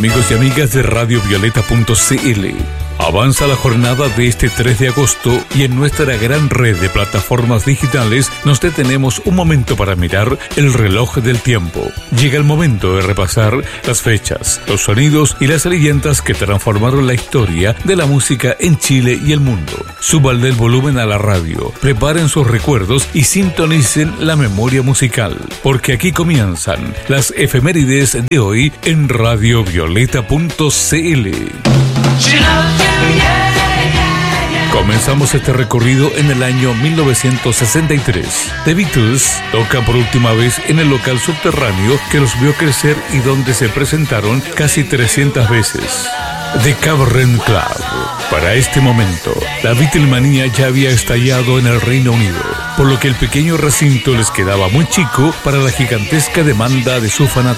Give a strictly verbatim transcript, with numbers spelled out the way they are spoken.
Amigos y amigas de radio violeta punto c l, avanza la jornada de este tres de agosto y en nuestra gran red de plataformas digitales nos detenemos un momento para mirar el reloj del tiempo. Llega el momento de repasar las fechas, los sonidos y las leyendas que transformaron la historia de la música en Chile y el mundo. Súbanle el volumen a la radio, preparen sus recuerdos y sintonicen la memoria musical, porque aquí comienzan las efemérides de hoy en radio violeta punto c l. Comenzamos este recorrido en el año mil novecientos sesenta y tres. The Beatles tocan por última vez en el local subterráneo que los vio crecer y donde se presentaron casi trescientas veces. The Cavern Club. Para este momento, la Beatlemanía ya había estallado en el Reino Unido, por lo que el pequeño recinto les quedaba muy chico para la gigantesca demanda de su fanatismo.